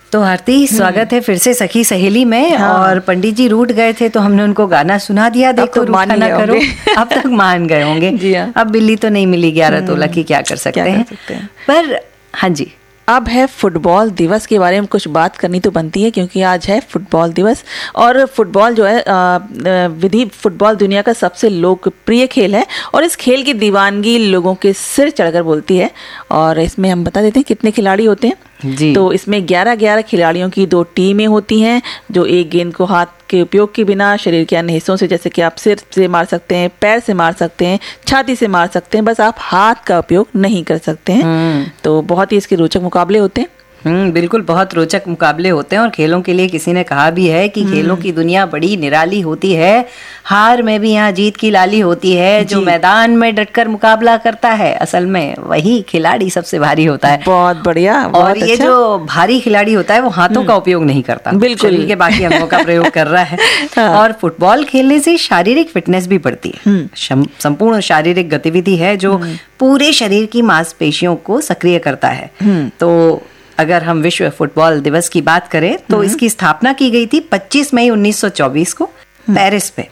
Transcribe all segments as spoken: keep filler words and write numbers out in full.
तो आरती, स्वागत है फिर से सखी सहेली में। हाँ। और पंडित जी रूठ गए थे तो हमने उनको गाना सुना दिया, देखो रूठा ना करो। अब तक मान गए होंगे। जी हाँ। अब बिल्ली तो नहीं मिली ग्यारह तोला की, क्या कर सकते हैं। पर हाँ जी, अब है फुटबॉल दिवस के बारे में कुछ बात करनी तो बनती है, क्योंकि आज है फुटबॉल दिवस। और फुटबॉल जो है विधि फुटबॉल दुनिया का सबसे लोकप्रिय खेल है और इस खेल की दीवानगी लोगों के सिर चढ़कर बोलती है। और इसमें हम बता देते हैं कितने खिलाड़ी होते हैं जी। तो इसमें ग्यारह ग्यारह खिलाड़ियों की दो टीमें होती हैं, जो एक गेंद को हाथ के उपयोग के बिना शरीर के अन्य हिस्सों से, जैसे कि आप सिर से मार सकते हैं, पैर से मार सकते हैं, छाती से मार सकते हैं, बस आप हाथ का उपयोग नहीं कर सकते हैं। तो बहुत ही इसके रोचक मुकाबले होते हैं। हम्म बिल्कुल, बहुत रोचक मुकाबले होते हैं। और खेलों के लिए किसी ने कहा भी है कि खेलों की दुनिया बड़ी निराली होती है, हार में भी यहाँ जीत की लाली होती है। जो मैदान में डटकर मुकाबला करता है, असल में वही खिलाड़ी सबसे भारी होता है। बहुत बढ़िया। बहुत और ये अच्छा। जो भारी खिलाड़ी होता है वो हाथों का उपयोग नहीं करता, बिल्कुल शरीर के बाकी अंगों का प्रयोग कर रहा है। हाँ। और फुटबॉल खेलने से शारीरिक फिटनेस भी बढ़ती है। संपूर्ण शारीरिक गतिविधि है जो पूरे शरीर की मांसपेशियों को सक्रिय करता है। तो अगर हम विश्व फुटबॉल दिवस की बात करें तो इसकी स्थापना की गई थी पच्चीस मई उन्नीस सौ चौबीस को पेरिस पे।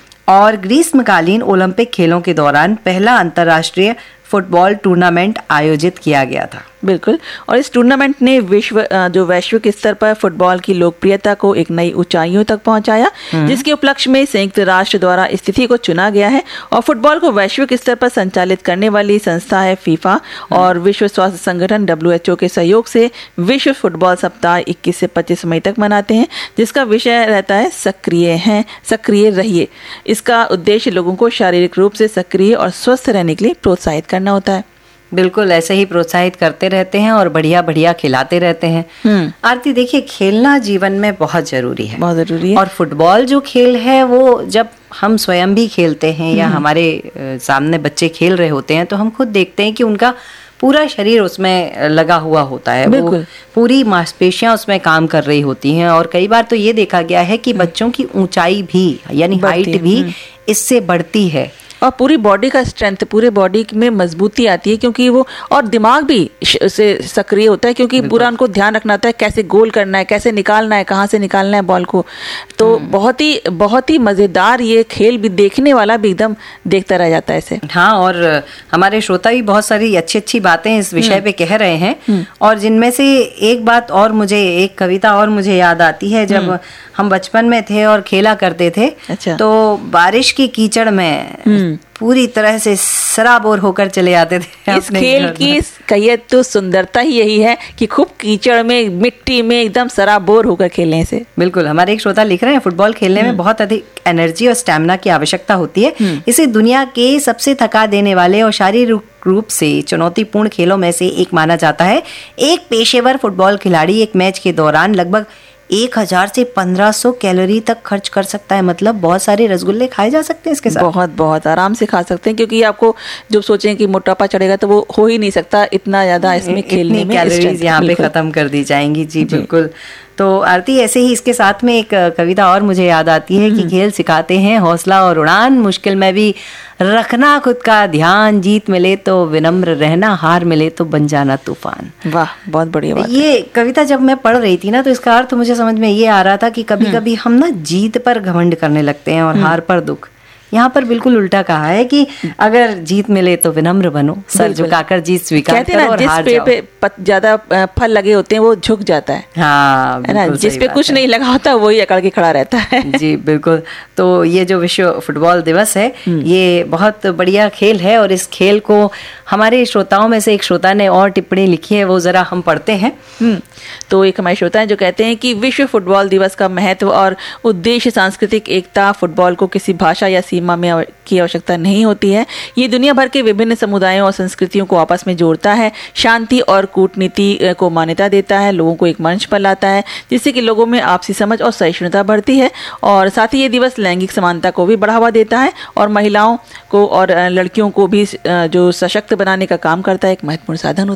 और ग्रीष्मकालीन ओलंपिक खेलों के दौरान पहला अंतर्राष्ट्रीय फुटबॉल टूर्नामेंट आयोजित किया गया था। बिल्कुल। और इस टूर्नामेंट ने विश्व जो वैश्विक स्तर पर फुटबॉल की लोकप्रियता को एक नई ऊंचाइयों तक पहुंचाया, जिसके उपलक्ष्य में संयुक्त राष्ट्र द्वारा इस तिथि को चुना गया है। और फुटबॉल को वैश्विक स्तर पर संचालित करने वाली संस्था है फीफा। और विश्व स्वास्थ्य संगठन डब्ल्यू एच ओ के सहयोग से विश्व फुटबॉल सप्ताह इक्कीस से पच्चीस मई तक मनाते हैं, जिसका विषय रहता है सक्रिय हैं सक्रिय रहिए। इसका उद्देश्य लोगों को शारीरिक रूप से सक्रिय और स्वस्थ रहने के लिए प्रोत्साहित करना होता है। बिल्कुल, ऐसे ही प्रोत्साहित करते रहते हैं और बढ़िया बढ़िया खिलाते रहते हैं। आरती, देखिए खेलना जीवन में बहुत जरूरी है, बहुत जरूरी है। और फुटबॉल जो खेल है वो जब हम स्वयं भी खेलते हैं या हमारे सामने बच्चे खेल रहे होते हैं तो हम खुद देखते हैं कि उनका पूरा शरीर उसमें लगा हुआ होता है, वो पूरी मांसपेशियां उसमें काम कर रही होती हैं। और कई बार तो ये देखा गया है कि बच्चों की ऊंचाई भी यानी हाइट भी इससे बढ़ती है और पूरी बॉडी का स्ट्रेंथ, पूरे बॉडी में मजबूती आती है, क्योंकि वो और दिमाग भी से सक्रिय होता है, क्योंकि पूरा उनको ध्यान रखना होता है कैसे गोल करना है, कैसे निकालना है, कहाँ से निकालना है बॉल को। तो बहुत ही बहुत ही मजेदार ये खेल भी, देखने वाला भी एकदम देखता रह जाता है इसे। हाँ, और हमारे श्रोता भी बहुत सारी अच्छी अच्छी बातें इस विषय पे कह रहे हैं, और जिनमें से एक बात और मुझे, एक कविता और मुझे याद आती है। जब हम बचपन में थे और खेला करते थे, अच्छा। तो बारिश की कीचड़ में पूरी तरह से सराबोर होकर चले आते थे। इस खेल की कहिए तो सुंदरता ही यही है कि खूब कीचड़ में, मिट्टी में एकदम सराबोर होकर खेलने से। बिल्कुल, हमारे एक श्रोता लिख रहे हैं, फुटबॉल खेलने में बहुत अधिक एनर्जी और स्टैमिना की आवश्यकता होती है। इसे दुनिया के सबसे थका देने वाले और शारीरिक रूप से चुनौतीपूर्ण खेलों में से एक माना जाता है। एक पेशेवर फुटबॉल खिलाड़ी एक मैच के दौरान लगभग एक हजार से पंद्रह सौ कैलोरी तक खर्च कर सकता है। मतलब बहुत सारे रसगुल्ले खाए जा सकते हैं इसके साथ, बहुत बहुत आराम से खा सकते हैं, क्योंकि आपको जब सोचें कि मोटापा चढ़ेगा तो वो हो ही नहीं सकता, इतना ज्यादा इसमें खेलने में कैलोरीज यहाँ पे खत्म कर दी जाएंगी। जी बिल्कुल। तो आरती, ऐसे ही इसके साथ में एक कविता और मुझे याद आती है कि खेल सिखाते हैं हौसला और उड़ान, मुश्किल में भी रखना खुद का ध्यान, जीत मिले तो विनम्र रहना, हार मिले तो बन जाना तूफान। वाह, बहुत बढ़िया बात। ये कविता जब मैं पढ़ रही थी ना तो इसका अर्थ मुझे समझ में ये आ रहा था कि कभी कभी हम ना जीत पर घमंड करने लगते हैं और हार पर दुख। यहाँ पर बिल्कुल उल्टा कहा है कि अगर जीत मिले तो विनम्र बनो, सर झुकाकर जीत स्वीकार करो और हार जाओ। जिस पे ज्यादा फल लगे होते हैं वो झुक जाता है, हाँ, है ना। जिस पे कुछ नहीं लगा होता वही अकड़ के खड़ा रहता है। जी बिल्कुल। तो ये जो विश्व फुटबॉल दिवस है ये बहुत बढ़िया खेल है, और इस खेल को हमारे श्रोताओं में से एक श्रोता ने और टिप्पणी लिखी है, वो जरा हम पढ़ते हैं। तो एक हमारे श्रोता है जो कहते हैं कि विश्व फुटबॉल दिवस का महत्व और उद्देश्य सांस्कृतिक एकता, फुटबॉल को किसी भाषा या सीमा में की आवश्यकता नहीं होती है। ये दुनिया भर के विभिन्न समुदायों और संस्कृतियों को आपस में जोड़ता है, शांति और कूटनीति को मान्यता देता है, लोगों को एक मंच पर लाता है, जिससे कि लोगों में आपसी समझ और सहिष्णुता बढ़ती है। और साथ ही ये दिवस लैंगिक समानता को भी बढ़ावा देता है और महिलाओं को और लड़कियों को भी जो सशक्त बनाने का काम करता है, एक महत्वपूर्ण साधन होता है।